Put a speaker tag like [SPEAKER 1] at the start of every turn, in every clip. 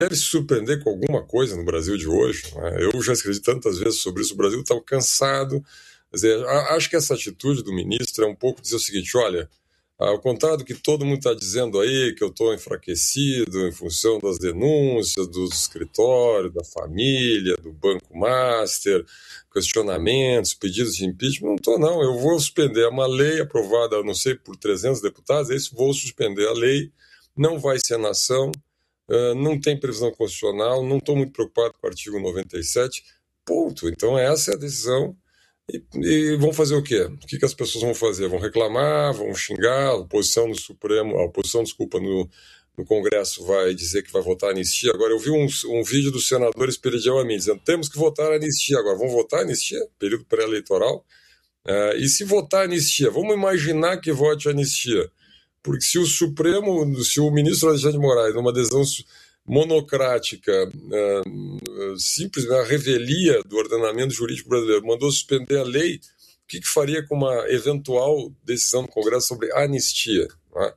[SPEAKER 1] deve se surpreender com alguma coisa no Brasil de hoje, né? Eu já escrevi tantas vezes sobre isso, o Brasil está cansado. Quer dizer, acho que essa atitude do ministro é um pouco dizer o seguinte: olha, ao contrário do que todo mundo está dizendo aí, que eu estou enfraquecido em função das denúncias do escritório, da família, do Banco Master, questionamentos, pedidos de impeachment, não estou não. Eu vou suspender uma lei aprovada, não sei, por 300 deputados, é isso, vou suspender a lei, não vai ser nação, não tem previsão constitucional, não estou muito preocupado com o artigo 97, ponto. Então essa é a decisão. E vão fazer o quê? O que as pessoas vão fazer? Vão reclamar, vão xingar, a oposição no Supremo, a oposição, desculpa, no Congresso vai dizer que vai votar anistia. Agora, eu vi um vídeo dos senadores Peredião a mim, dizendo: temos que votar anistia agora. Vão votar anistia? Período pré-eleitoral. E se votar anistia? Vamos imaginar que vote anistia. Porque se o Supremo, se o ministro Alexandre de Moraes, numa decisão monocrática, simplesmente a revelia do ordenamento jurídico brasileiro, mandou suspender a lei, o que faria com uma eventual decisão do Congresso sobre anistia? Né?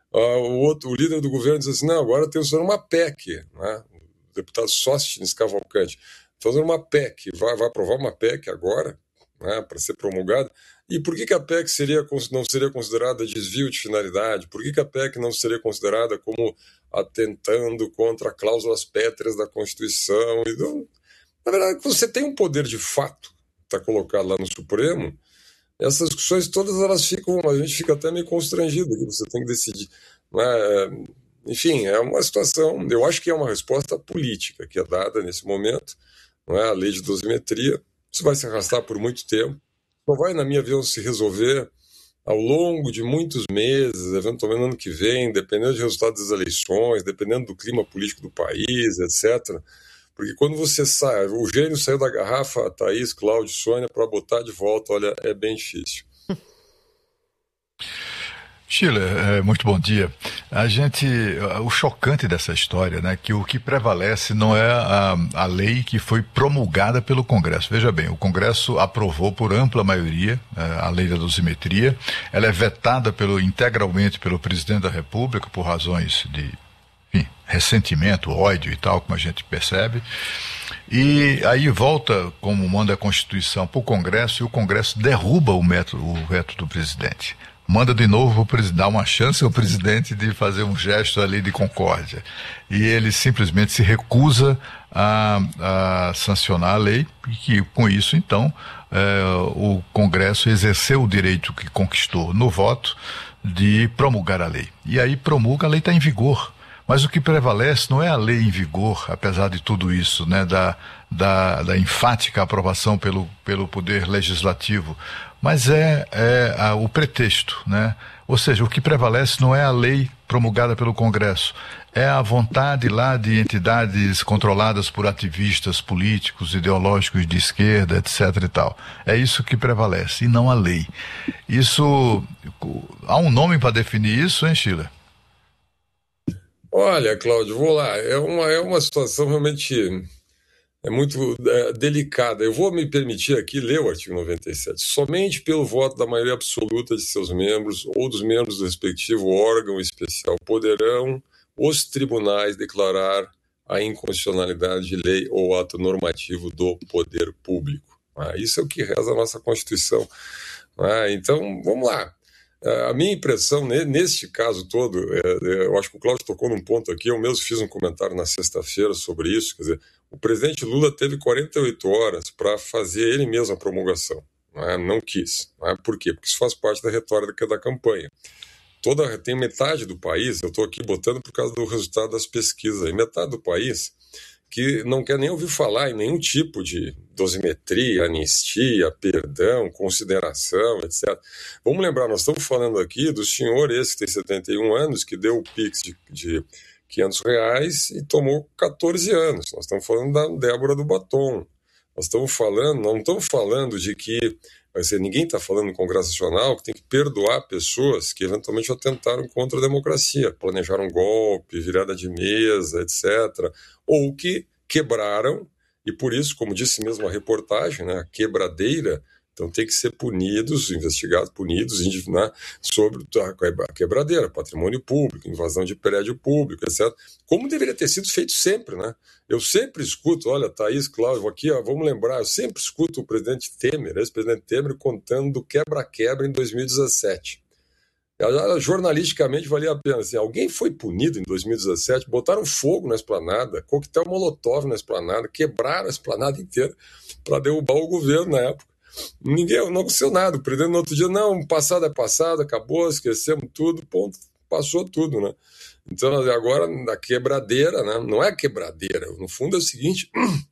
[SPEAKER 1] O líder do governo diz assim: não, agora temos que fazer uma PEC, né? O deputado Sóstenes Cavalcante, fazendo uma PEC, vai aprovar uma PEC agora, né, para ser promulgada. E por que a PEC não seria considerada desvio de finalidade? Por que a PEC não seria considerada como atentando contra cláusulas pétreas da Constituição? Então, na verdade, você tem um poder de fato que está colocado lá no Supremo. Essas discussões todas elas ficam, a gente fica até meio constrangido, que você tem que decidir. Enfim, é uma situação, eu acho que é uma resposta política que é dada nesse momento, não é? A lei de dosimetria, isso vai se arrastar por muito tempo, só vai, na minha visão, se resolver ao longo de muitos meses, eventualmente no ano que vem, dependendo do resultado das eleições, dependendo do clima político do país, etc. Porque quando você sai, o gênio saiu da garrafa, Thaís, Cláudio, Sônia, para botar de volta, olha, é bem difícil.
[SPEAKER 2] Schiller, muito bom dia. O chocante dessa história, né, que o que prevalece não é a lei que foi promulgada pelo Congresso. Veja bem, o Congresso aprovou por ampla maioria a lei da dosimetria. Ela é vetada integralmente pelo presidente da República por razões de, enfim, ressentimento, ódio e tal, como a gente percebe. E aí volta, como manda a Constituição, para o Congresso, e o Congresso derruba o veto do presidente. Manda de novo dar uma chance ao presidente de fazer um gesto ali de concórdia. E ele simplesmente se recusa a sancionar a lei, e que com isso, então, o Congresso exerceu o direito que conquistou no voto de promulgar a lei. E aí promulga, a lei está em vigor. Mas o que prevalece não é a lei em vigor, apesar de tudo isso, né, da enfática aprovação pelo Poder Legislativo, mas é o pretexto, né? Ou seja, o que prevalece não é a lei promulgada pelo Congresso, é a vontade lá de entidades controladas por ativistas políticos, ideológicos de esquerda, etc. e tal. É isso que prevalece, e não a lei. Isso, há um nome para definir isso, hein, Sheila?
[SPEAKER 1] Olha, Cláudio, vou lá. É uma situação realmente muito delicada. Eu vou me permitir aqui ler o artigo 97. Somente pelo voto da maioria absoluta de seus membros ou dos membros do respectivo órgão especial poderão os tribunais declarar a inconstitucionalidade de lei ou ato normativo do poder público. Isso é o que reza a nossa Constituição. Então, vamos lá. A minha impressão, neste caso todo, eu acho que o Cláudio tocou num ponto aqui, eu mesmo fiz um comentário na sexta-feira sobre isso, quer dizer, o presidente Lula teve 48 horas para fazer ele mesmo a promulgação, não quis. Por quê? Porque isso faz parte da retórica da campanha. Tem metade do país, eu estou aqui botando por causa do resultado das pesquisas, metade do país que não quer nem ouvir falar em nenhum tipo de dosimetria, anistia, perdão, consideração, etc. Vamos lembrar, nós estamos falando aqui do senhor esse que tem 71 anos, que deu o Pix de R$500 e tomou 14 anos. Nós estamos falando da Débora do Batom. Não estamos falando de que ninguém está falando no Congresso Nacional que tem que perdoar pessoas que eventualmente atentaram contra a democracia, planejaram golpe, virada de mesa, etc., ou que quebraram, e por isso, como disse mesmo a reportagem, a quebradeira Então tem que ser punidos, investigados, punidos, né, sobre a quebradeira, patrimônio público, invasão de prédio público, etc. Como deveria ter sido feito sempre, né? Eu sempre escuto, olha, Thaís, Cláudio, aqui, ó, vamos lembrar, eu sempre escuto o presidente Temer, ex-presidente Temer, contando do quebra-quebra em 2017. Jornalisticamente valia a pena. Assim, alguém foi punido em 2017, botaram fogo na esplanada, coquetel molotov na esplanada, quebraram a esplanada inteira para derrubar o governo na época. Não aconteceu nada. O presidente no outro dia, não, passado é passado, acabou, esquecemos tudo, ponto, passou tudo, né? Então agora a quebradeira, né? Não é quebradeira, no fundo é o seguinte,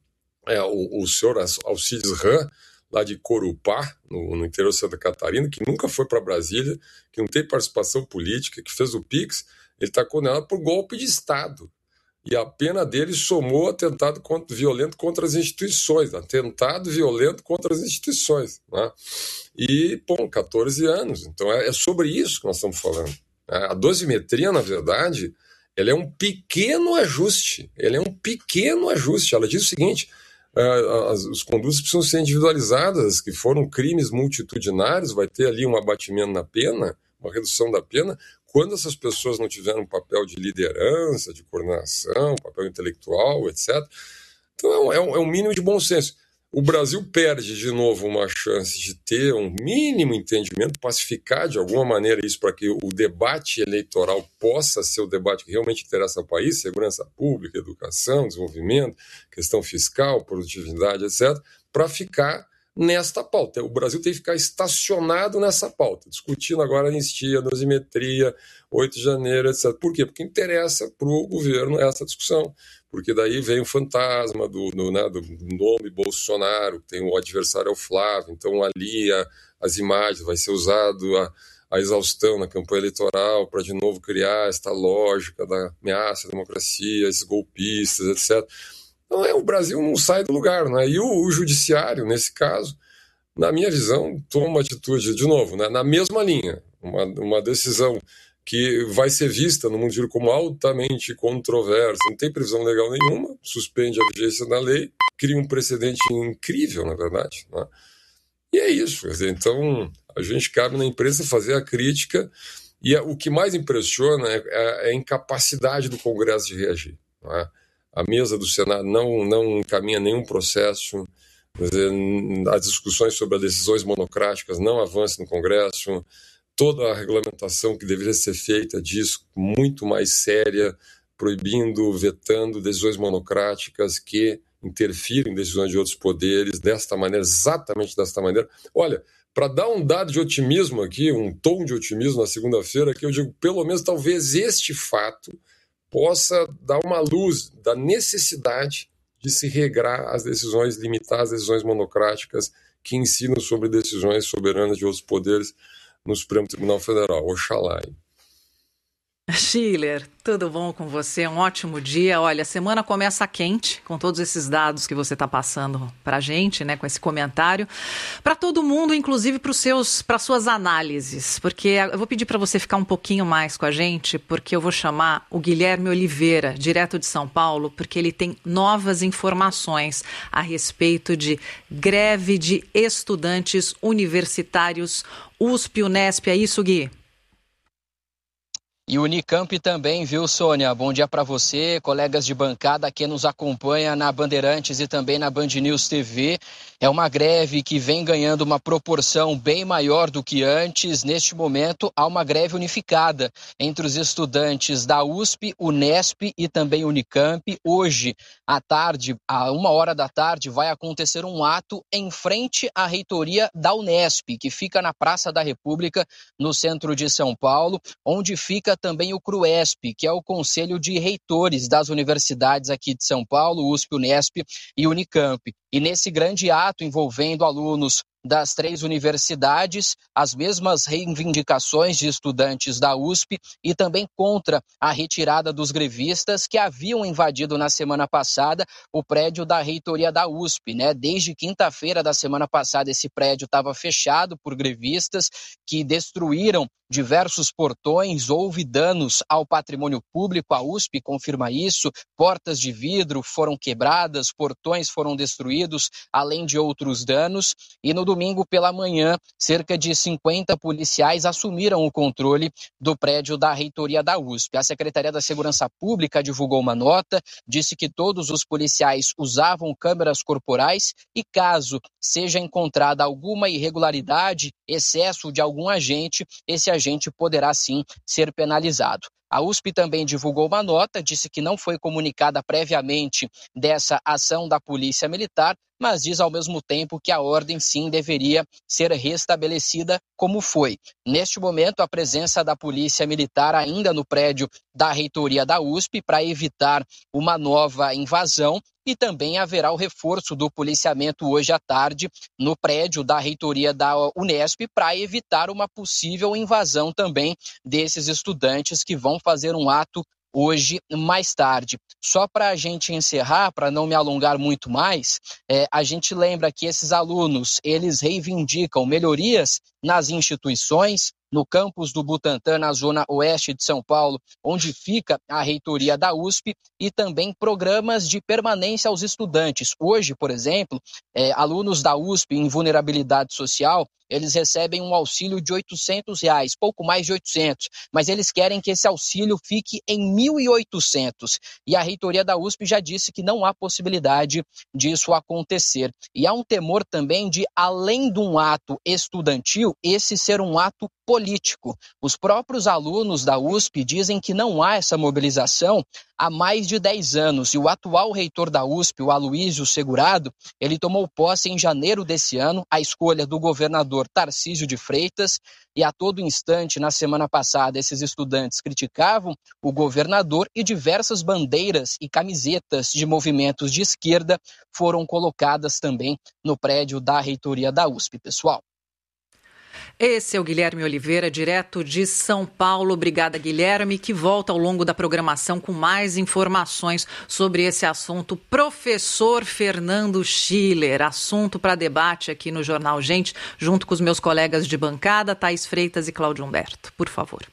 [SPEAKER 1] o senhor Alcides Ram, lá de Corupá, no interior de Santa Catarina, que nunca foi para Brasília, que não tem participação política, que fez o PIX, ele está condenado por golpe de Estado. E a pena dele somou atentado violento contra as instituições, atentado violento contra as instituições. Né? E, 14 anos. Então é sobre isso que nós estamos falando. A dosimetria, na verdade, ela é um pequeno ajuste. Ela diz o seguinte, os condutos precisam ser individualizadas, que foram crimes multitudinários, vai ter ali um abatimento na pena, uma redução da pena, quando essas pessoas não tiveram um papel de liderança, de coordenação, papel intelectual, etc. Então é um mínimo de bom senso. O Brasil perde de novo uma chance de ter um mínimo entendimento, pacificar de alguma maneira isso para que o debate eleitoral possa ser o debate que realmente interessa ao país, segurança pública, educação, desenvolvimento, questão fiscal, produtividade, etc., para ficar nesta pauta. O Brasil tem que ficar estacionado nessa pauta, discutindo agora anistia, dosimetria, 8 de janeiro, etc. Por quê? Porque interessa para o governo essa discussão, porque daí vem o fantasma do nome Bolsonaro, tem o adversário é o Flávio, então ali as imagens, vai ser usado a exaustão na campanha eleitoral para de novo criar esta lógica da ameaça à democracia, esses golpistas, etc. Então, o Brasil não sai do lugar, né? E o judiciário, nesse caso, na minha visão, toma uma atitude, de novo, né, na mesma linha, uma decisão que vai ser vista no mundo jurídico como altamente controversa, não tem previsão legal nenhuma, suspende a vigência da lei, cria um precedente incrível, na verdade, né? E é isso. Quer dizer, então, a gente cabe na imprensa fazer a crítica, e o que mais impressiona é a incapacidade do Congresso de reagir, né? A mesa do Senado não encaminha nenhum processo, quer dizer, as discussões sobre as decisões monocráticas não avançam no Congresso, toda a regulamentação que deveria ser feita disso, muito mais séria, proibindo, vetando decisões monocráticas que interfirem em decisões de outros poderes, desta maneira, exatamente desta maneira. Olha, para dar um dado de otimismo aqui, um tom de otimismo na segunda-feira, que eu digo, pelo menos talvez este fato possa dar uma luz da necessidade de se regrar as decisões, limitar as decisões monocráticas que ensinam sobre decisões soberanas de outros poderes no Supremo Tribunal Federal. Oxalá.
[SPEAKER 3] Schiller, tudo bom com você? Um ótimo dia. Olha, a semana começa quente, com todos esses dados que você está passando para a gente, né, com esse comentário, para todo mundo, inclusive para suas análises, porque eu vou pedir para você ficar um pouquinho mais com a gente, porque eu vou chamar o Guilherme Oliveira, direto de São Paulo, porque ele tem novas informações a respeito de greve de estudantes universitários USP, Unesp. É isso, Gui?
[SPEAKER 4] E o Unicamp também, viu, Sônia? Bom dia para você, colegas de bancada que nos acompanha na Bandeirantes e também na Band News TV. É uma greve que vem ganhando uma proporção bem maior do que antes. Neste momento, há uma greve unificada entre os estudantes da USP, Unesp e também Unicamp. Hoje, à tarde, à 1h da tarde, vai acontecer um ato em frente à reitoria da Unesp, que fica na Praça da República, no centro de São Paulo, onde fica também o CRUESP, que é o Conselho de Reitores das universidades aqui de São Paulo, USP, Unesp e Unicamp. E nesse grande ato envolvendo alunos das 3 universidades, as mesmas reivindicações de estudantes da USP e também contra a retirada dos grevistas que haviam invadido na semana passada o prédio da reitoria da USP, né? Desde quinta-feira da semana passada esse prédio estava fechado por grevistas que destruíram diversos portões, houve danos ao patrimônio público, a USP confirma isso, portas de vidro foram quebradas, portões foram destruídos, além de outros danos, e no domingo pela manhã, cerca de 50 policiais assumiram o controle do prédio da reitoria da USP. A Secretaria da Segurança Pública divulgou uma nota, disse que todos os policiais usavam câmeras corporais e, caso seja encontrada alguma irregularidade, excesso de algum agente, esse agente poderá sim ser penalizado. A USP também divulgou uma nota, disse que não foi comunicada previamente dessa ação da Polícia Militar, mas diz ao mesmo tempo que a ordem sim deveria ser restabelecida como foi. Neste momento, a presença da Polícia Militar ainda no prédio da reitoria da USP para evitar uma nova invasão, e também haverá o reforço do policiamento hoje à tarde no prédio da reitoria da Unesp para evitar uma possível invasão também desses estudantes que vão fazer um ato hoje mais tarde. Só para a gente encerrar, para não me alongar muito mais, a gente lembra que esses alunos, eles reivindicam melhorias nas instituições, no campus do Butantã, na zona oeste de São Paulo, onde fica a reitoria da USP, e também programas de permanência aos estudantes. Hoje, por exemplo, alunos da USP em vulnerabilidade social, eles recebem um auxílio de R$800, pouco mais de 800, mas eles querem que esse auxílio fique em 1.800. E a reitoria da USP já disse que não há possibilidade disso acontecer. E há um temor também de, além de um ato estudantil, esse ser um ato político. Os próprios alunos da USP dizem que não há essa mobilização há mais de 10 anos. E o atual reitor da USP, o Aloísio Segurado, ele tomou posse em janeiro desse ano, à escolha do governador Tarcísio de Freitas, e a todo instante, na semana passada, esses estudantes criticavam o governador e diversas bandeiras e camisetas de movimentos de esquerda foram colocadas também no prédio da reitoria da USP, pessoal.
[SPEAKER 3] Esse é o Guilherme Oliveira, direto de São Paulo. Obrigada, Guilherme, que volta ao longo da programação com mais informações sobre esse assunto. Professor Fernando Schiller, assunto para debate aqui no Jornal Gente, junto com os meus colegas de bancada, Thaís Freitas e Cláudio Humberto. Por favor.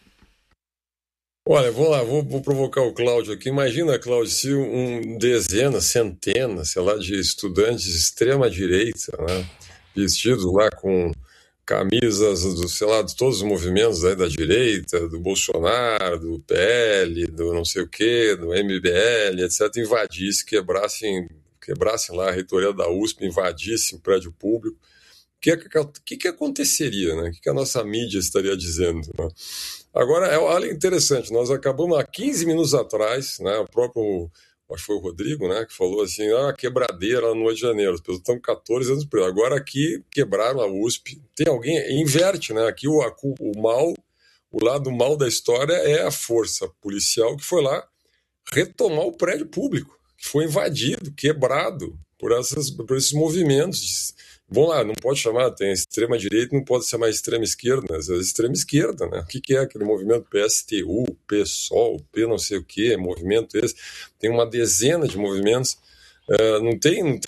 [SPEAKER 1] Olha, vou provocar o Cláudio aqui. Imagina, Cláudio, se dezenas, centenas, sei lá, de estudantes de extrema-direita, né, vestidos lá com camisas, de todos os movimentos aí da direita, do Bolsonaro, do PL, do não sei o quê, do MBL, etc., invadissem, quebrassem lá a reitoria da USP, invadissem o prédio público. O que aconteceria, né? O que a nossa mídia estaria dizendo, né? Agora, olha, interessante, nós acabamos há 15 minutos atrás, né, o próprio... acho que foi o Rodrigo, né, que falou assim, quebradeira lá no Rio de Janeiro, as pessoas estão 14 anos presos. Agora aqui quebraram a USP. Tem alguém, inverte, né, aqui o lado mal da história é a força policial que foi lá retomar o prédio público, que foi invadido, quebrado por esses movimentos. Vamos lá, não pode chamar, tem extrema-direita, não pode chamar extrema-esquerda, né? Extrema-esquerda, né? O que é aquele movimento PSTU, PSOL, P não sei o que, movimento esse? Tem uma dezena de movimentos, não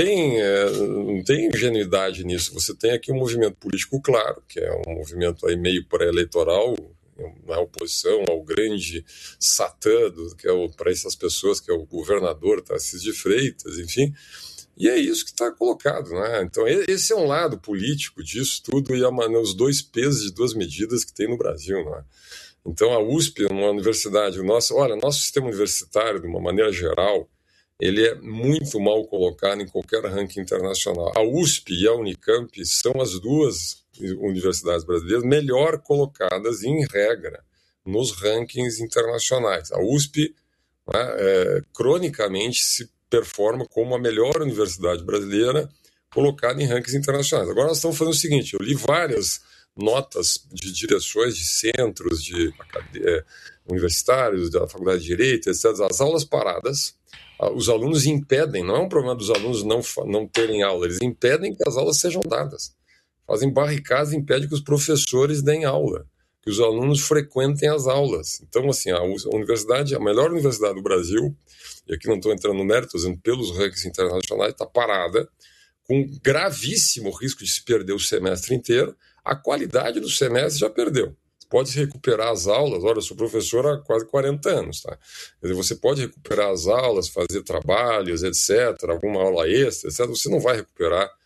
[SPEAKER 1] tem ingenuidade nisso. Você tem aqui um movimento político claro, que é um movimento aí meio pré-eleitoral, na oposição ao grande satã, que é para essas pessoas, que é o governador Tarcísio de Freitas, enfim. E é isso que está colocado, né? Então, esse é um lado político disso tudo e os dois pesos e duas medidas que tem no Brasil, né? Então, a USP, uma universidade, nosso sistema universitário, de uma maneira geral, ele é muito mal colocado em qualquer ranking internacional. A USP e a Unicamp são as duas universidades brasileiras melhor colocadas, em regra, nos rankings internacionais. A USP, né, cronicamente, se performa como a melhor universidade brasileira colocada em rankings internacionais. Agora nós estamos fazendo o seguinte, eu li várias notas de direções de centros de universitários, da Faculdade de Direito, etc. As aulas paradas, os alunos impedem, não é um problema dos alunos não terem aula, eles impedem que as aulas sejam dadas. Fazem barricadas e impedem que os professores deem aula, que os alunos frequentem as aulas. Então, assim, a universidade, a melhor universidade do Brasil, e aqui não estou entrando no mérito, estou dizendo pelos rankings internacionais, está parada, com gravíssimo risco de se perder o semestre inteiro. A qualidade do semestre já perdeu. Pode recuperar as aulas, olha, eu sou professor há quase 40 anos, tá? Quer dizer, você pode recuperar as aulas, fazer trabalhos, etc., alguma aula extra, etc., você não vai recuperar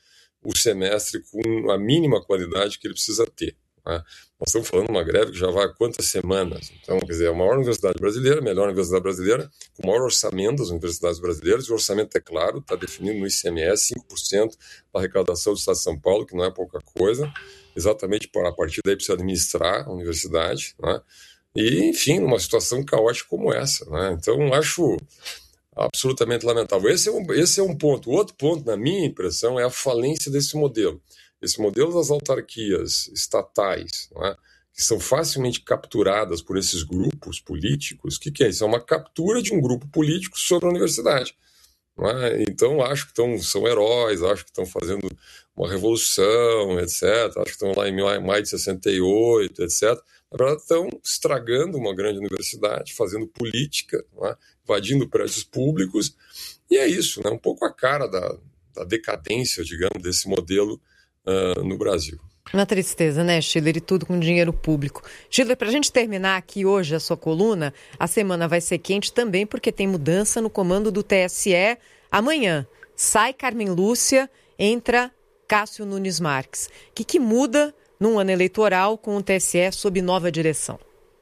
[SPEAKER 1] o semestre com a mínima qualidade que ele precisa ter. Né? Nós estamos falando de uma greve que já vai há quantas semanas? Então, quer dizer, a maior universidade brasileira, a melhor universidade brasileira, com o maior orçamento das universidades brasileiras, e o orçamento, é claro, está definido no ICMS, 5% da arrecadação do Estado de São Paulo, que não é pouca coisa, exatamente para a partir daí precisa administrar a universidade, né? E, enfim, numa situação caótica como essa, né? Então, acho absolutamente lamentável. Esse é um ponto. O outro ponto, na minha impressão, é a falência desse modelo. Esse modelo das autarquias estatais, né, que são facilmente capturadas por esses grupos políticos. O que é isso? É uma captura de um grupo político sobre a universidade. Né? Então, acho que são heróis, acho que estão fazendo uma revolução, etc. Acho que estão lá em maio de 68, etc. Na verdade, estão estragando uma grande universidade, fazendo política, né? Invadindo prédios públicos. E é isso, né? Um pouco a cara da decadência, digamos, desse modelo no Brasil.
[SPEAKER 5] Uma tristeza, né, Schiller? E tudo com dinheiro público. Schiller, para a gente terminar aqui hoje a sua coluna, a semana vai ser quente também porque tem mudança no comando do TSE. Amanhã sai Carmen Lúcia, entra Cássio Nunes Marques. O que muda num ano eleitoral com o TSE sob nova direção?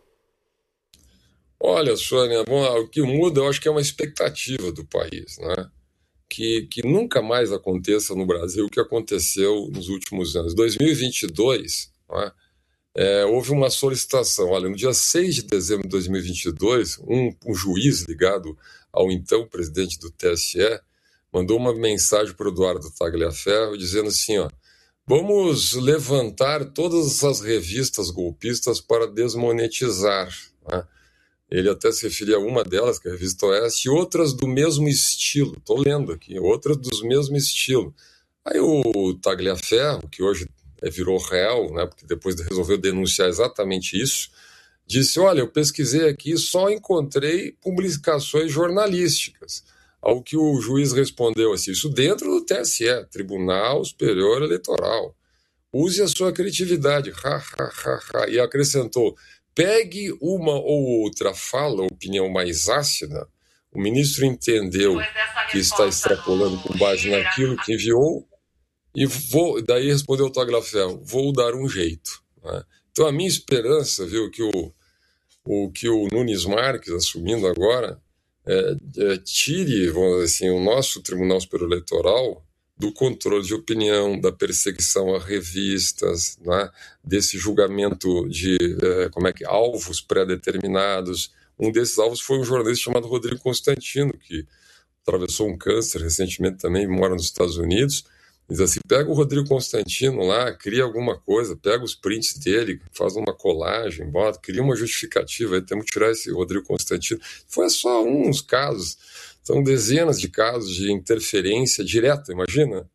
[SPEAKER 1] Olha, Sônia, o que muda eu acho que é uma expectativa do país, né? Que nunca mais aconteça no Brasil o que aconteceu nos últimos anos. Em 2022, né, houve uma solicitação. Olha, no dia 6 de dezembro de 2022, um juiz ligado ao então presidente do TSE mandou uma mensagem para o Eduardo Tagliaferro dizendo assim, ó, vamos levantar todas as revistas golpistas para desmonetizar, né? Ele até se referia a uma delas, que é a Revista Oeste, e outras do mesmo estilo. Estou lendo aqui, outras do mesmo estilo. Aí o Tagliaferro, que hoje virou réu, né, porque depois resolveu denunciar exatamente isso, disse, olha, eu pesquisei aqui e só encontrei publicações jornalísticas. Ao que o juiz respondeu assim, isso dentro do TSE, Tribunal Superior Eleitoral. Use a sua criatividade, e acrescentou, pegue uma ou outra fala, opinião mais ácida, o ministro entendeu que está extrapolando com base naquilo que enviou, e daí respondeu o Tagliaferro, vou dar um jeito. Né? Então a minha esperança, viu, que o Nunes Marques, assumindo agora, tire, vamos dizer assim, o nosso Tribunal Superior Eleitoral do controle de opinião, da perseguição a revistas, né, desse julgamento de alvos pré-determinados. Um desses alvos foi um jornalista chamado Rodrigo Constantino, que atravessou um câncer recentemente também, mora nos Estados Unidos. Diz assim, pega o Rodrigo Constantino lá, cria alguma coisa, pega os prints dele, faz uma colagem, bota, cria uma justificativa, aí temos que tirar esse Rodrigo Constantino. Foi só uns casos. São dezenas de casos de interferência direta, imagina?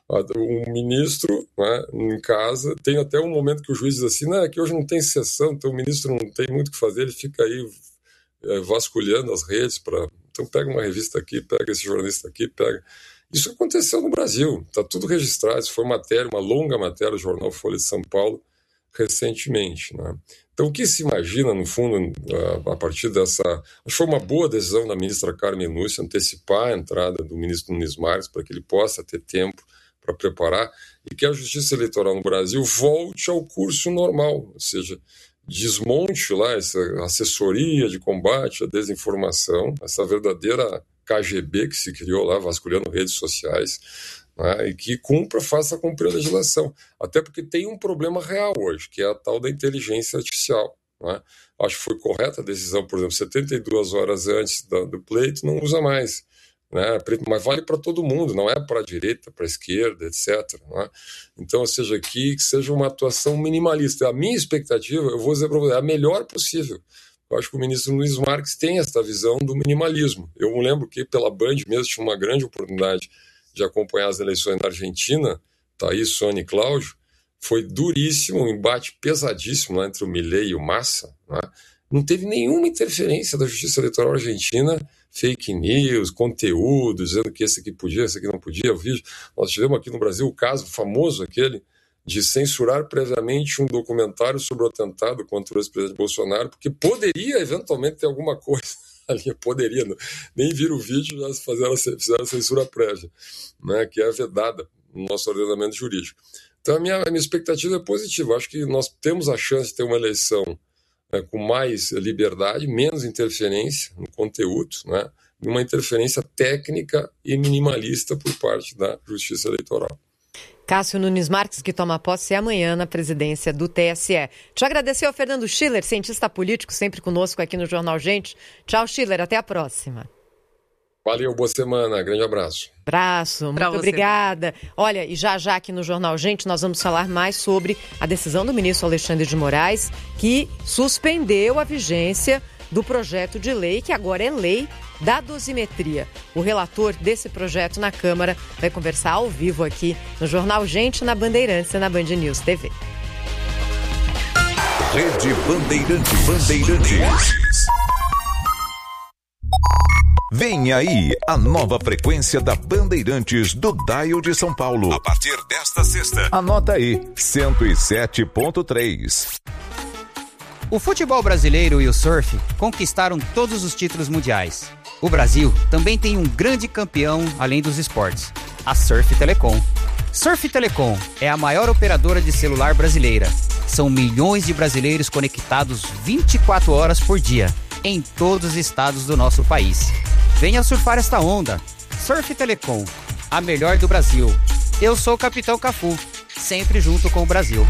[SPEAKER 1] Um ministro, né, em casa, tem até um momento que o juiz diz assim, não, é que hoje não tem sessão, então o ministro não tem muito o que fazer, ele fica aí vasculhando as redes, então pega uma revista aqui, pega esse jornalista aqui, pega... Isso aconteceu no Brasil, está tudo registrado, isso foi uma longa matéria do jornal Folha de São Paulo, recentemente, né? Então, o que se imagina, no fundo, a partir dessa... Acho que foi uma boa decisão da ministra Carmen Lúcia antecipar a entrada do ministro Nunes Marques para que ele possa ter tempo para preparar e que a justiça eleitoral no Brasil volte ao curso normal, ou seja, desmonte lá essa assessoria de combate à desinformação, essa verdadeira KGB que se criou lá, vasculhando redes sociais, né, e que faça cumprir a legislação. Até porque tem um problema real hoje, que é a tal da inteligência artificial. Né? Acho que foi correta a decisão, por exemplo, 72 horas antes do pleito, não usa mais. Né? Mas vale para todo mundo, não é para a direita, para a esquerda, etc. Né? Então, ou seja, que seja uma atuação minimalista. A minha expectativa, eu vou dizer para você, é a melhor possível. Eu acho que o ministro Nunes Marques tem essa visão do minimalismo. Eu me lembro que pela Band mesmo tinha uma grande oportunidade de acompanhar as eleições na Argentina, Thaís, Sônia e Cláudio, foi duríssimo, um embate pesadíssimo lá entre o Milei e o Massa. Né? Não teve nenhuma interferência da Justiça Eleitoral Argentina, fake news, conteúdo, dizendo que esse aqui podia, esse aqui não podia, o vídeo. Nós tivemos aqui no Brasil o caso famoso aquele de censurar previamente um documentário sobre o atentado contra o ex-presidente Bolsonaro, porque poderia eventualmente ter alguma coisa ali, poderia, nem vir o vídeo, já fizeram a censura prévia, né, que é vedada no nosso ordenamento jurídico. Então, a minha expectativa é positiva. Acho que nós temos a chance de ter uma eleição com mais liberdade, menos interferência no conteúdo, né? Uma interferência técnica e minimalista por parte da Justiça Eleitoral.
[SPEAKER 5] Cássio Nunes Marques, que toma posse amanhã na presidência do TSE. Te agradecer ao Fernando Schiller, cientista político, sempre conosco aqui no Jornal Gente. Tchau, Schiller, até a próxima.
[SPEAKER 1] Valeu, boa semana, grande abraço.
[SPEAKER 5] Abraço, muito obrigada. Olha, e já aqui no Jornal Gente nós vamos falar mais sobre a decisão do ministro Alexandre de Moraes, que suspendeu a vigência do projeto de lei, que agora é lei da dosimetria. O relator desse projeto na Câmara vai conversar ao vivo aqui no Jornal Gente, na Bandeirantes e na Band News TV.
[SPEAKER 6] Rede Bandeirantes. Vem aí a nova frequência da Bandeirantes do Dial de São Paulo. A partir desta sexta. Anota aí, 107.3.
[SPEAKER 7] O futebol brasileiro e o surf conquistaram todos os títulos mundiais. O Brasil também tem um grande campeão além dos esportes, a Surf Telecom. Surf Telecom é a maior operadora de celular brasileira. São milhões de brasileiros conectados 24 horas por dia, em todos os estados do nosso país. Venha surfar esta onda. Surf Telecom, a melhor do Brasil. Eu sou o Capitão Cafu, sempre junto com o Brasil.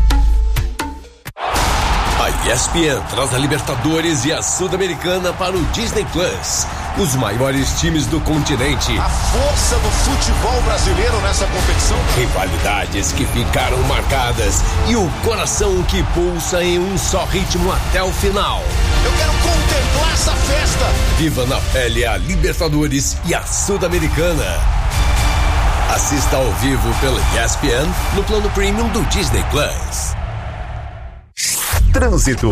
[SPEAKER 8] A ESPN traz a Libertadores e a Sul-Americana para o Disney Plus. Os maiores times do continente.
[SPEAKER 9] A força do futebol brasileiro nessa competição.
[SPEAKER 8] Rivalidades que ficaram marcadas e o coração que pulsa em um só ritmo até o final.
[SPEAKER 9] Eu quero contemplar essa festa.
[SPEAKER 8] Viva na pele a Libertadores e a Sul-Americana. Assista ao vivo pela ESPN no plano premium do Disney Plus.
[SPEAKER 6] Trânsito.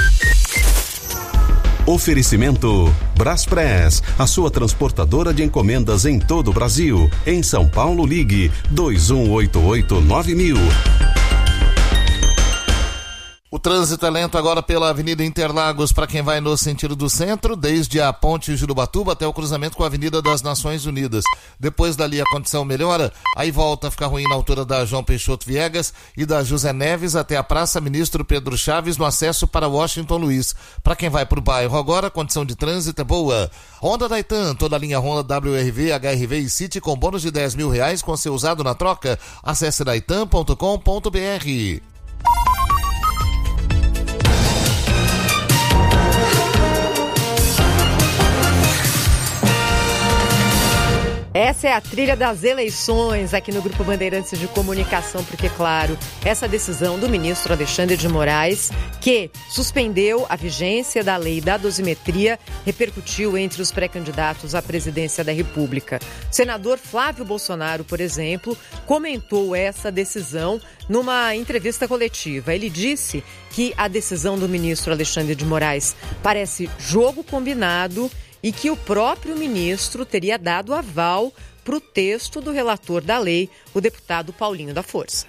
[SPEAKER 6] Oferecimento Braspress, a sua transportadora de encomendas em todo o Brasil. Em São Paulo, ligue 2188-9000.
[SPEAKER 9] O trânsito é lento agora pela Avenida Interlagos para quem vai no sentido do centro, desde a Ponte Jurubatuba até o cruzamento com a Avenida das Nações Unidas. Depois dali a condição melhora, aí volta a ficar ruim na altura da João Peixoto Viegas e da José Neves até a Praça Ministro Pedro Chaves no acesso para Washington Luiz. Para quem vai para o bairro agora, a condição de trânsito é boa. Honda Daitan, toda a linha Honda WRV, HRV e City com bônus de R$10 mil com seu usado na troca. Acesse daitan.com.br.
[SPEAKER 5] Essa é a trilha das eleições aqui no Grupo Bandeirantes de Comunicação, porque, claro, essa decisão do ministro Alexandre de Moraes, que suspendeu a vigência da lei da dosimetria, repercutiu entre os pré-candidatos à presidência da República. O senador Flávio Bolsonaro, por exemplo, comentou essa decisão numa entrevista coletiva. Ele disse que a decisão do ministro Alexandre de Moraes parece jogo combinado e que o próprio ministro teria dado aval para o texto do relator da lei, o deputado Paulinho da Força.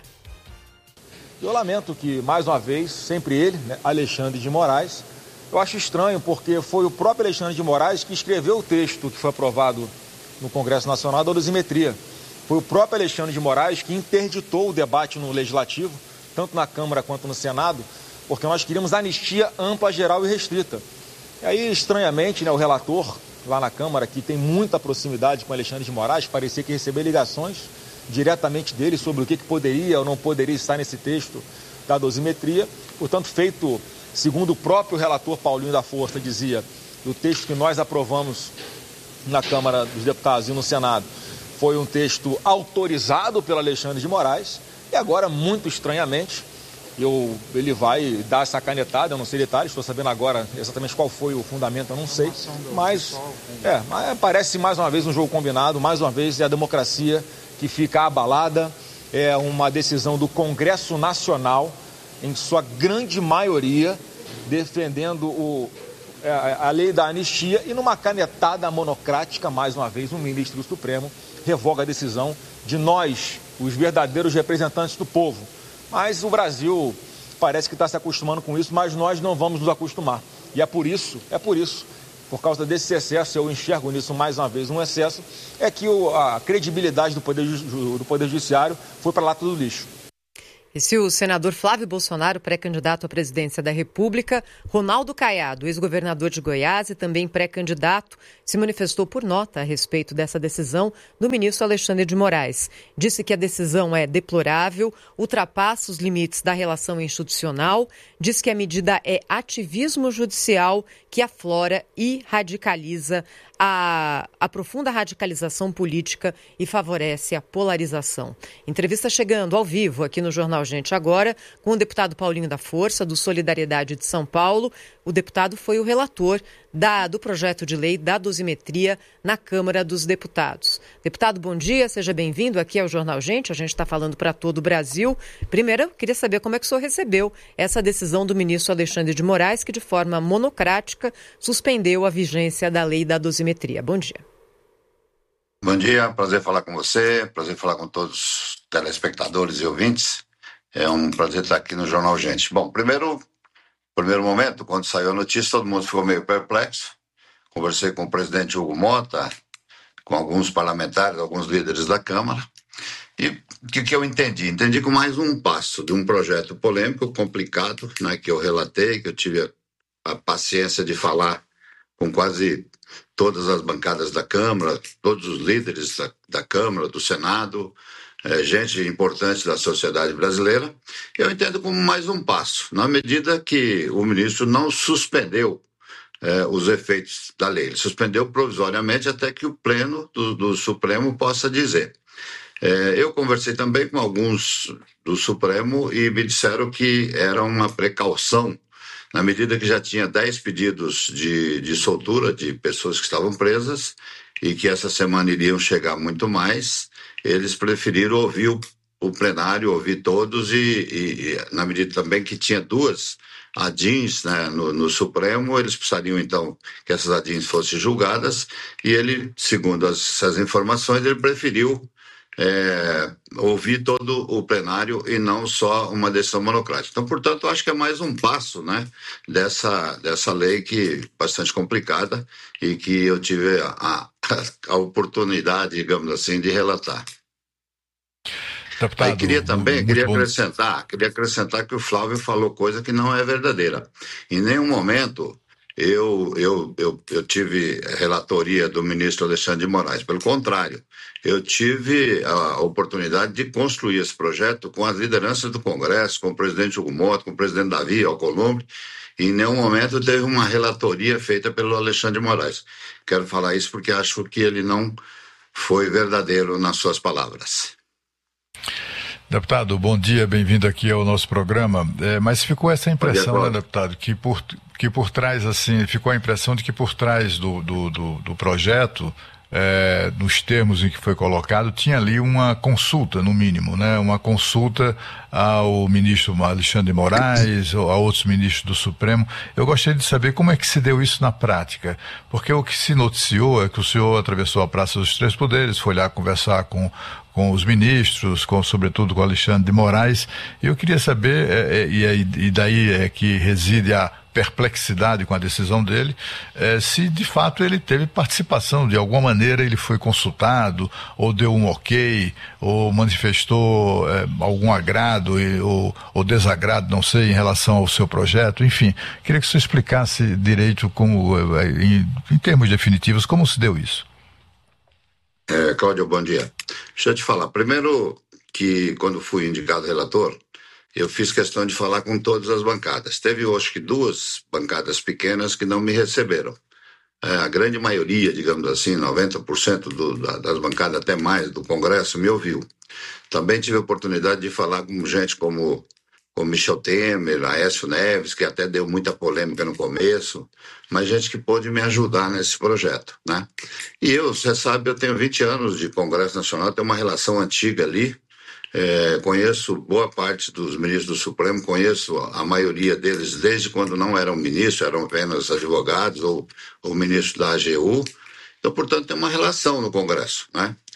[SPEAKER 10] Eu lamento que, mais uma vez, sempre ele, Alexandre de Moraes, eu acho estranho porque foi o próprio Alexandre de Moraes que escreveu o texto que foi aprovado no Congresso Nacional da dosimetria. Foi o próprio Alexandre de Moraes que interditou o debate no Legislativo, tanto na Câmara quanto no Senado, porque nós queríamos anistia ampla, geral e restrita. E aí, estranhamente, o relator lá na Câmara, que tem muita proximidade com Alexandre de Moraes, parecia que recebeu ligações diretamente dele sobre o que poderia ou não poderia estar nesse texto da dosimetria. Portanto, feito, segundo o próprio relator Paulinho da Força dizia, o texto que nós aprovamos na Câmara dos Deputados e no Senado foi um texto autorizado pelo Alexandre de Moraes e agora, muito estranhamente, ele vai dar essa canetada, eu não sei detalhes, estou sabendo agora exatamente qual foi o fundamento, eu não sei, mas parece mais uma vez um jogo combinado, mais uma vez é a democracia que fica abalada, é uma decisão do Congresso Nacional, em sua grande maioria, defendendo a lei da anistia e numa canetada monocrática, mais uma vez, um ministro do Supremo revoga a decisão de nós, os verdadeiros representantes do povo. Mas o Brasil parece que está se acostumando com isso, mas nós não vamos nos acostumar. E é por isso por causa desse excesso, eu enxergo nisso mais uma vez um excesso, é que a credibilidade do Poder Judiciário foi para lá tudo lixo.
[SPEAKER 5] Esse o senador Flávio Bolsonaro, pré-candidato à presidência da República, Ronaldo Caiado, ex-governador de Goiás e também pré-candidato, se manifestou por nota a respeito dessa decisão do ministro Alexandre de Moraes. Disse que a decisão é deplorável, ultrapassa os limites da relação institucional, diz que a medida é ativismo judicial que aflora e radicaliza a profunda radicalização política e favorece a polarização. Entrevista chegando ao vivo aqui no Jornal Gente Agora com o deputado Paulinho da Força, do Solidariedade de São Paulo. O deputado foi o relator do projeto de lei da dosimetria na Câmara dos Deputados. Deputado, bom dia, seja bem-vindo aqui ao Jornal Gente. A gente está falando para todo o Brasil. Primeiro, eu queria saber como é que o senhor recebeu essa decisão do ministro Alexandre de Moraes, que de forma monocrática suspendeu a vigência da lei da dosimetria. Bom dia.
[SPEAKER 11] Bom dia, prazer falar com você, prazer falar com todos os telespectadores e ouvintes. É um prazer estar aqui no Jornal Gente. Bom, primeiro momento, quando saiu a notícia, todo mundo ficou meio perplexo. Conversei com o presidente Hugo Mota, com alguns parlamentares, alguns líderes da Câmara. E o que eu entendi? Entendi como mais um passo de um projeto polêmico, complicado, né, que eu relatei, que eu tive a paciência de falar com quase todas as bancadas da Câmara, todos os líderes da Câmara, do Senado, gente importante da sociedade brasileira. Eu entendo como mais um passo, na medida que o ministro não suspendeu os efeitos da lei. Ele suspendeu provisoriamente até que o pleno do Supremo possa dizer. Eu conversei também com alguns do Supremo e me disseram que era uma precaução, na medida que já tinha 10 pedidos de soltura de pessoas que estavam presas e que essa semana iriam chegar muito mais. Eles preferiram ouvir o plenário, ouvir todos e na medida também que tinha 2 ADINs, né, no Supremo, eles precisariam então que essas ADINs fossem julgadas e ele, segundo essas informações, ele preferiu ouvir todo o plenário e não só uma decisão monocrática. Então, portanto, acho que é mais um passo, né, dessa lei que é bastante complicada e que eu tive a oportunidade, digamos assim, de relatar.
[SPEAKER 2] Deputado,
[SPEAKER 11] aí queria acrescentar que o Flávio falou coisa que não é verdadeira. Em nenhum momento eu tive relatoria do ministro Alexandre de Moraes. Pelo contrário, eu tive a oportunidade de construir esse projeto com as lideranças do Congresso, com o presidente Hugo Mota, com o presidente Davi Alcolumbre. E em nenhum momento teve uma relatoria feita pelo Alexandre de Moraes. Quero falar isso porque acho que ele não foi verdadeiro nas suas palavras.
[SPEAKER 2] Deputado, bom dia, bem-vindo aqui ao nosso programa. Mas ficou essa impressão, né, deputado, que por trás, assim, ficou a impressão de que por trás do projeto, nos termos em que foi colocado, tinha ali uma consulta, no mínimo, né? Uma consulta ao ministro Alexandre de Moraes, ou a outros ministros do Supremo. Eu gostaria de saber como é que se deu isso na prática, porque o que se noticiou é que o senhor atravessou a Praça dos Três Poderes, foi lá conversar com os ministros, sobretudo com Alexandre de Moraes, e eu queria saber, e daí é que reside a perplexidade com a decisão dele, se de fato ele teve participação, de alguma maneira ele foi consultado, ou deu um ok, ou manifestou algum agrado ou desagrado, não sei, em relação ao seu projeto, enfim, queria que você explicasse direito como, em termos definitivos, como se deu isso.
[SPEAKER 11] Cláudio, bom dia. Deixa eu te falar. Primeiro que quando fui indicado relator, eu fiz questão de falar com todas as bancadas. Teve, acho que 2 bancadas pequenas que não me receberam. A grande maioria, digamos assim, 90% das bancadas, até mais, do Congresso, me ouviu. Também tive a oportunidade de falar com gente como Michel Temer, Aécio Neves, que até deu muita polêmica no começo, mas gente que pôde me ajudar nesse projeto, né? E você sabe, eu tenho 20 anos de Congresso Nacional, tenho uma relação antiga ali, conheço boa parte dos ministros do Supremo, conheço a maioria deles desde quando não eram ministros, eram apenas advogados ou ministro da AGU, então, portanto, tem uma relação no Congresso, né?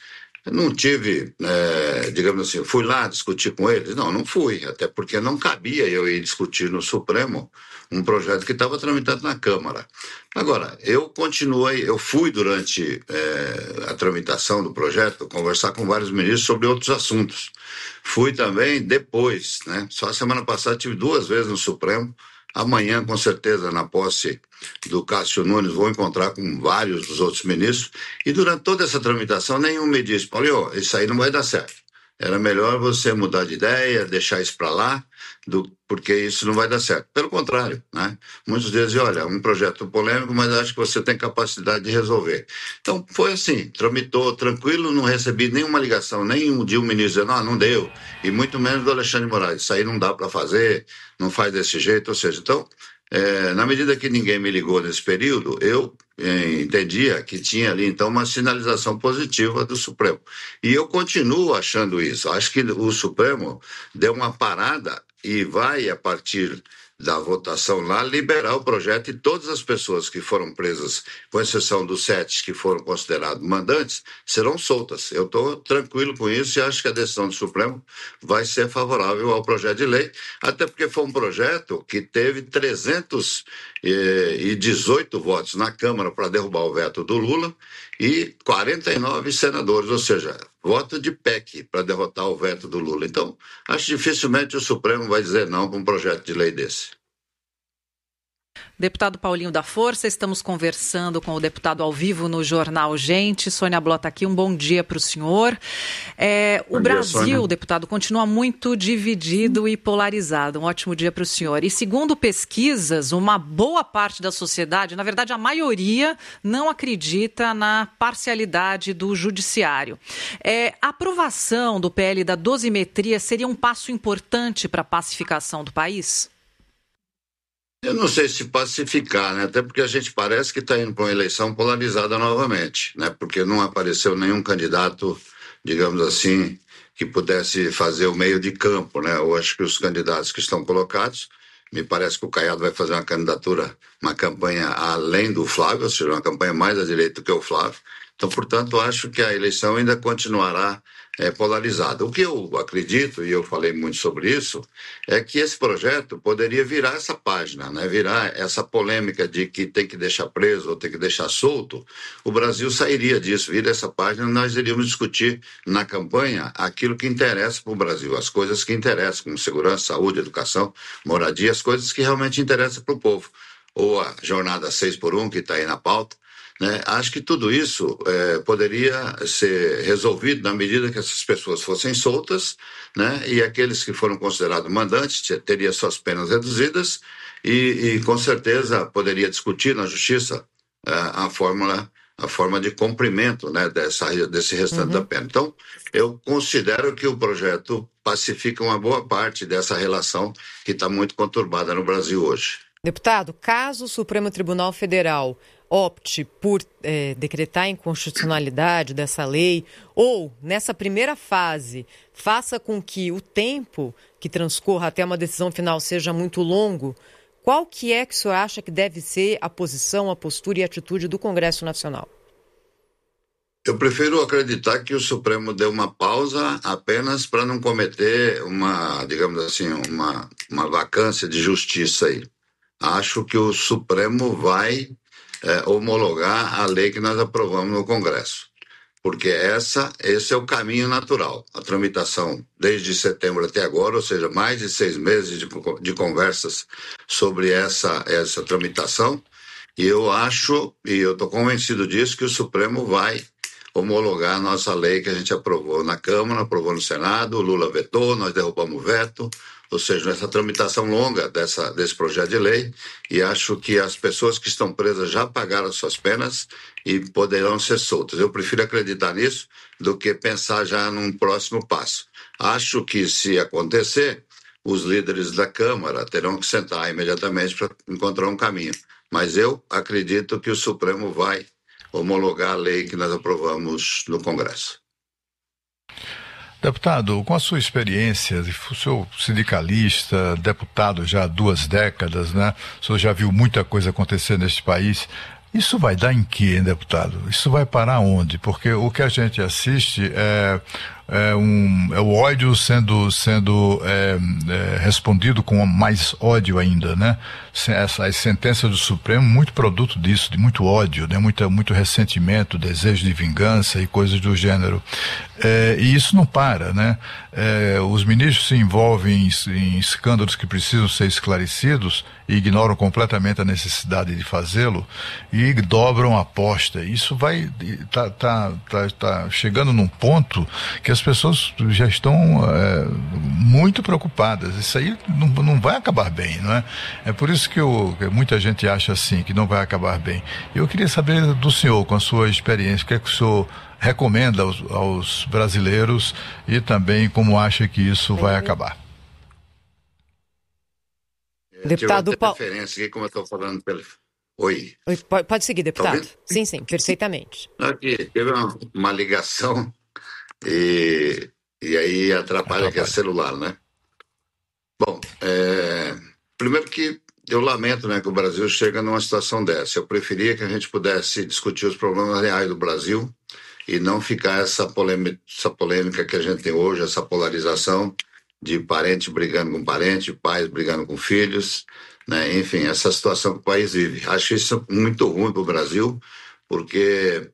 [SPEAKER 11] Não tive, digamos assim, fui lá discutir com eles? Não fui, até porque não cabia eu ir discutir no Supremo um projeto que estava tramitado na Câmara. Agora, eu fui durante a tramitação do projeto conversar com vários ministros sobre outros assuntos. Fui também depois, né? Só a semana passada tive 2 vezes no Supremo. Amanhã, com certeza, na posse do Cássio Nunes, vou encontrar com vários dos outros ministros. E durante toda essa tramitação, nenhum me disse: Paulinho, isso aí não vai dar certo. Era melhor você mudar de ideia, deixar isso para lá, porque isso não vai dar certo. Pelo contrário, né? Muitos dizem: olha, é um projeto polêmico, mas acho que você tem capacidade de resolver. Então, foi assim, tramitou tranquilo, não recebi nenhuma ligação, nem de um ministro dizendo: não deu, e muito menos do Alexandre de Moraes. Isso aí não dá para fazer, não faz desse jeito, ou seja, então... na medida que ninguém me ligou nesse período, eu entendia que tinha ali, então, uma sinalização positiva do Supremo. E eu continuo achando isso. Acho que o Supremo deu uma parada e vai, a partir da votação lá, liberar o projeto, e todas as pessoas que foram presas, com exceção dos 7 que foram considerados mandantes, serão soltas. Eu estou tranquilo com isso e acho que a decisão do Supremo vai ser favorável ao projeto de lei, até porque foi um projeto que teve 318 votos na Câmara para derrubar o veto do Lula e 49 senadores, ou seja, voto de PEC para derrotar o veto do Lula. Então, acho que dificilmente o Supremo vai dizer não para um projeto de lei desse.
[SPEAKER 3] Deputado Paulinho da Força, estamos conversando com o deputado ao vivo no Jornal Gente. Sônia Blota aqui, um bom dia para o senhor. O Brasil, deputado, continua muito dividido e polarizado. Um ótimo dia para o senhor. E segundo pesquisas, uma boa parte da sociedade, na verdade a maioria, não acredita na parcialidade do judiciário. A aprovação do PL da dosimetria seria um passo importante para a pacificação do país?
[SPEAKER 11] Eu não sei se pacificar, né? Até porque a gente parece que está indo para uma eleição polarizada novamente, né? Porque não apareceu nenhum candidato, digamos assim, que pudesse fazer o meio de campo, né? Eu acho que os candidatos que estão colocados, me parece que o Caiado vai fazer uma campanha além do Flávio, ou seja, uma campanha mais à direita do que o Flávio. Então, portanto, acho que a eleição ainda continuará polarizada. O que eu acredito, e eu falei muito sobre isso, é que esse projeto poderia virar essa página, né? Virar essa polêmica de que tem que deixar preso ou tem que deixar solto. O Brasil sairia disso, vira essa página, nós iríamos discutir na campanha aquilo que interessa para o Brasil, as coisas que interessam, como segurança, saúde, educação, moradia, as coisas que realmente interessam para o povo. Ou a jornada 6x1, que está aí na pauta. Né? Acho que tudo isso poderia ser resolvido na medida que essas pessoas fossem soltas, né? E aqueles que foram considerados mandantes teriam suas penas reduzidas e com certeza poderia discutir na justiça a forma de cumprimento, né, desse restante da pena. Então, eu considero que o projeto pacifica uma boa parte dessa relação que está muito conturbada no Brasil hoje.
[SPEAKER 5] Deputado, caso o Supremo Tribunal Federal opte por decretar a inconstitucionalidade dessa lei ou, nessa primeira fase, faça com que o tempo que transcorra até uma decisão final seja muito longo, qual que o senhor acha que deve ser a posição, a postura e a atitude do Congresso Nacional?
[SPEAKER 11] Eu prefiro acreditar que o Supremo deu uma pausa apenas para não cometer digamos assim, uma vacância de justiça aí. Acho que o Supremo vai homologar a lei que nós aprovamos no Congresso, porque esse é o caminho natural. A tramitação desde setembro até agora, ou seja, mais de 6 meses de conversas sobre essa tramitação, e eu acho, e eu estou convencido disso, que o Supremo vai homologar a nossa lei que a gente aprovou na Câmara, aprovou no Senado, o Lula vetou, nós derrubamos o veto, ou seja, nessa tramitação longa desse projeto de lei, e acho que as pessoas que estão presas já pagaram suas penas e poderão ser soltas. Eu prefiro acreditar nisso do que pensar já num próximo passo. Acho que, se acontecer, os líderes da Câmara terão que sentar imediatamente para encontrar um caminho. Mas eu acredito que o Supremo vai homologar a lei que nós aprovamos no Congresso.
[SPEAKER 2] Deputado, com a sua experiência, o senhor sindicalista, deputado já há 2 décadas, né? O senhor já viu muita coisa acontecer neste país. Isso vai dar em quê, deputado? Isso vai parar onde? Porque o que a gente assiste é o ódio sendo respondido com mais ódio ainda, né? As sentenças do Supremo, muito produto disso, de muito ódio, né? Muito ressentimento, desejo de vingança e coisas do gênero. E isso não para, né? Os ministros se envolvem em escândalos que precisam ser esclarecidos e ignoram completamente a necessidade de fazê-lo e dobram a aposta. Isso tá chegando num ponto que as pessoas já estão muito preocupadas. Isso aí não vai acabar bem, não é? É por isso que muita gente acha assim, que não vai acabar bem. Eu queria saber do senhor, com a sua experiência, o que é que o senhor recomenda aos brasileiros e também como acha que isso vai acabar.
[SPEAKER 11] Deputado Paulo. Aqui, como eu estou falando pelo... Oi.
[SPEAKER 5] Pode seguir, deputado. Sim, perfeitamente.
[SPEAKER 11] Aqui, teve uma ligação e aí atrapalha que é celular, né? Bom, primeiro que eu lamento, né, que o Brasil chega numa situação dessa. Eu preferia que a gente pudesse discutir os problemas reais do Brasil e não ficar essa polêmica que a gente tem hoje, essa polarização de parente brigando com parente, pais brigando com filhos, né? Enfim, essa situação que o país vive. Acho isso muito ruim para o Brasil, porque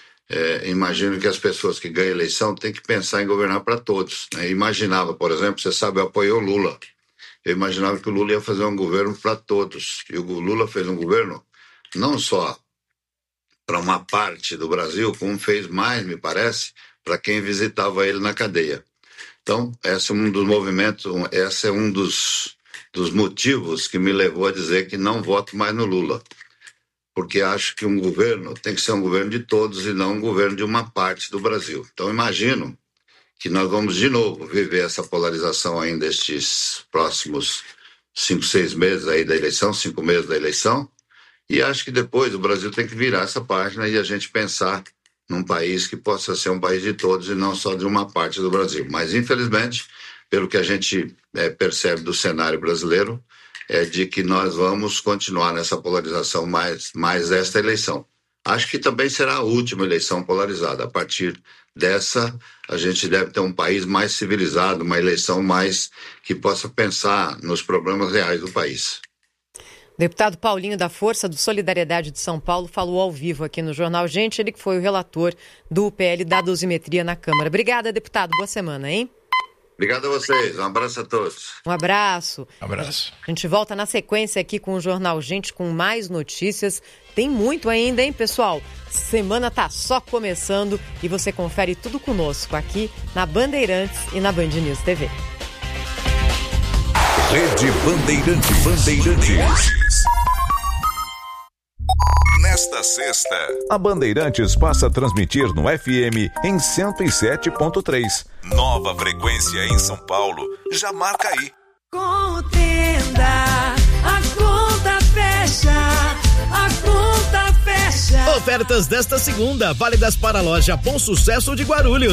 [SPEAKER 11] imagino que as pessoas que ganham eleição têm que pensar em governar para todos, né? Imaginava, por exemplo, você sabe, eu apoiei o Lula. Eu imaginava que o Lula ia fazer um governo para todos. E o Lula fez um governo não só para uma parte do Brasil, como fez mais, me parece, para quem visitava ele na cadeia. Então, esse é um dos movimentos, esse é um dos motivos que me levou a dizer que não voto mais no Lula. Porque acho que um governo tem que ser um governo de todos e não um governo de uma parte do Brasil. Então, imagino que nós vamos de novo viver essa polarização ainda estes próximos 5 meses aí da eleição, 5 meses da eleição, e acho que depois o Brasil tem que virar essa página e a gente pensar num país que possa ser um país de todos e não só de uma parte do Brasil. Mas, infelizmente, pelo que a gente percebe do cenário brasileiro, é de que nós vamos continuar nessa polarização mais esta eleição. Acho que também será a última eleição polarizada. A partir dessa, a gente deve ter um país mais civilizado, uma eleição mais que possa pensar nos problemas reais do país.
[SPEAKER 5] Deputado Paulinho da Força do Solidariedade de São Paulo falou ao vivo aqui no Jornal Gente, ele que foi o relator do PL da dosimetria na Câmara. Obrigada, deputado. Boa semana, hein?
[SPEAKER 11] Obrigado a vocês. Um abraço a todos.
[SPEAKER 5] Um abraço.
[SPEAKER 2] Abraço.
[SPEAKER 5] A gente volta na sequência aqui com o Jornal Gente, com mais notícias. Tem muito ainda, hein, pessoal? Semana tá só começando e você confere tudo conosco aqui na Bandeirantes e na Band News TV.
[SPEAKER 8] Rede Bandeirantes. Nesta sexta, a Bandeirantes passa a transmitir no FM em 107.3. Nova frequência em São Paulo. Já marca aí.
[SPEAKER 12] Contenda, a conta fecha. Ofertas desta segunda, válidas para a loja Bom Sucesso de Guarulhos.